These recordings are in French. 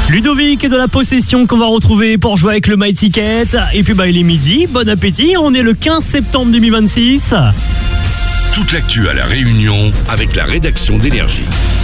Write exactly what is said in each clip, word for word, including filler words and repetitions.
Ludovic de la Possession qu'on va retrouver pour jouer avec le My Ticket. Et puis bah il est midi, bon appétit, on est le quinze septembre deux mille vingt-six. Toute l'actu à La Réunion avec la rédaction d'Énergie.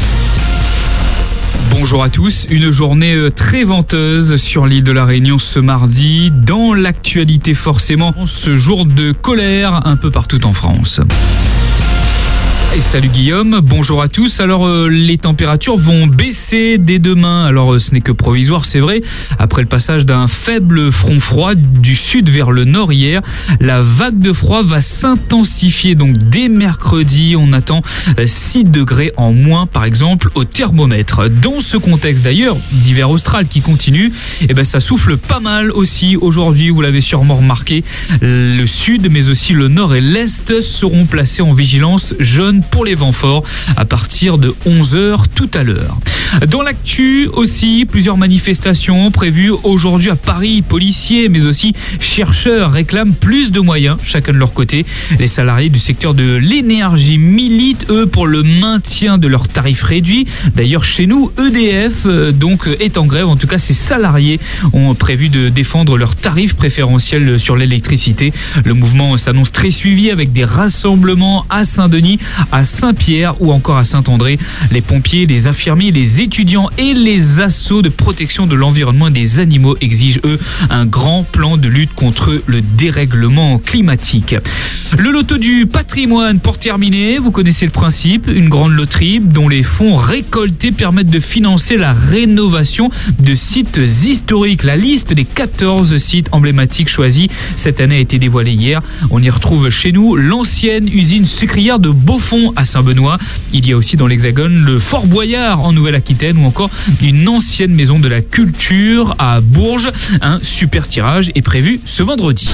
Bonjour à tous, une journée très venteuse sur l'île de la Réunion ce mardi. Dans l'actualité forcément, ce jour de colère un peu partout en France. Et salut Guillaume, bonjour à tous. Alors euh, les températures vont baisser dès demain. Alors euh, ce n'est que provisoire, c'est vrai. Après le passage d'un faible front froid du sud vers le nord hier, la vague de froid va s'intensifier. Donc dès mercredi, on attend euh, six degrés en moins par exemple au thermomètre. Dans ce contexte d'ailleurs d'hiver austral qui continue, et ben ça souffle pas mal aussi aujourd'hui. Vous l'avez sûrement remarqué, le sud mais aussi le nord et l'est seront placés en vigilance jaune pour les vents forts à partir de onze heures tout à l'heure. Dans l'actu aussi, plusieurs manifestations prévues aujourd'hui à Paris. Policiers mais aussi chercheurs réclament plus de moyens, chacun de leur côté. Les salariés du secteur de l'énergie militent, eux, pour le maintien de leurs tarifs réduits. D'ailleurs, chez nous, E D F donc, est en grève. En tout cas, ces salariés ont prévu de défendre leurs tarifs préférentiels sur l'électricité. Le mouvement s'annonce très suivi avec des rassemblements à Saint-Denis, à Saint-Pierre ou encore à Saint-André. Les pompiers, les infirmiers, les étudiants et les assos de protection de l'environnement et des animaux exigent, eux, un grand plan de lutte contre le dérèglement climatique. Le loto du patrimoine pour terminer, vous connaissez le principe, une grande loterie dont les fonds récoltés permettent de financer la rénovation de sites historiques. La liste des quatorze sites emblématiques choisis cette année a été dévoilée hier. On y retrouve chez nous l'ancienne usine sucrière de Beaufort à Saint-Benoît. Il y a aussi dans l'Hexagone le Fort Boyard en Nouvelle-Aquitaine ou encore une ancienne maison de la culture à Bourges. Un super tirage est prévu ce vendredi.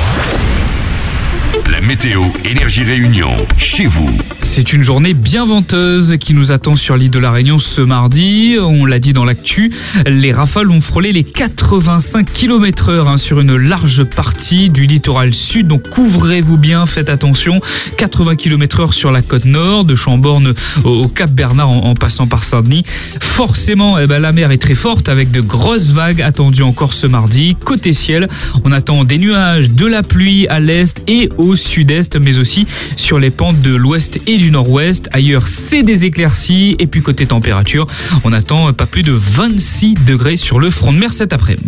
La météo Énergie Réunion, chez vous. C'est une journée bien venteuse qui nous attend sur l'île de la Réunion ce mardi. On l'a dit dans l'actu, les rafales ont frôlé les quatre-vingt-cinq kilomètres heure hein, sur une large partie du littoral sud. Donc couvrez-vous bien, faites attention. quatre-vingts kilomètres heure sur la côte nord, de Chamborne au Cap Bernard en, en passant par Saint-Denis. Forcément, eh ben, la mer est très forte avec de grosses vagues attendues encore ce mardi. Côté ciel, on attend des nuages, de la pluie à l'est et au sud-est, mais aussi sur les pentes de l'ouest et du nord-ouest. Ailleurs, c'est des éclaircies. Et puis côté température, on attend pas plus de vingt-six degrés sur le front de mer cet après-midi.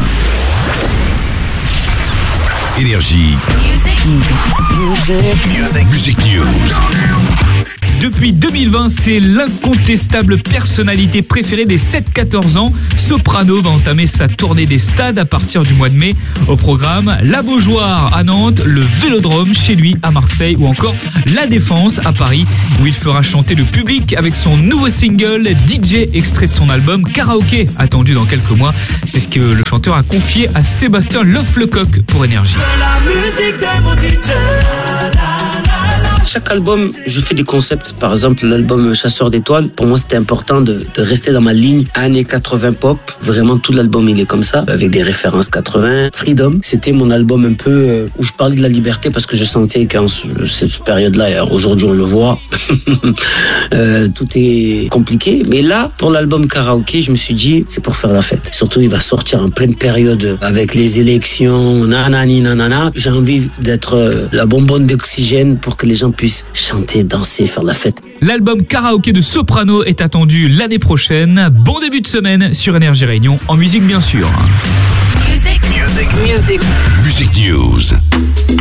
Énergie. Music. Music. Music News. Depuis deux mille vingt, c'est l'incontestable personnalité préférée des sept quatorze ans. Soprano va entamer sa tournée des stades à partir du mois de mai. Au programme, la Beaujoire à Nantes, le Vélodrome chez lui à Marseille ou encore la Défense à Paris où il fera chanter le public avec son nouveau single D J extrait de son album Karaoké attendu dans quelques mois. C'est ce que le chanteur a confié à Sébastien Loff-Lecoq pour Énergie. La musique de mon D J. Chaque album, je fais des concepts. Par exemple, l'album Chasseur d'étoiles, pour moi, c'était important de, de rester dans ma ligne années quatre-vingts pop. Vraiment, tout l'album, il est comme ça, avec des références quatre-vingts. Freedom, c'était mon album un peu euh, où je parlais de la liberté parce que je sentais qu'en cette période-là, aujourd'hui, on le voit, euh, tout est compliqué. Mais là, pour l'album Karaoké, je me suis dit, c'est pour faire la fête. Surtout, il va sortir en pleine période avec les élections, nanani, nanana. J'ai envie d'être euh, la bonbonne d'oxygène pour que les gens puissent chanter, danser, faire la fête. L'album Karaoké de Soprano est attendu l'année prochaine. Bon début de semaine sur Énergie Réunion, en musique bien sûr. Music. Music. Music. Music News.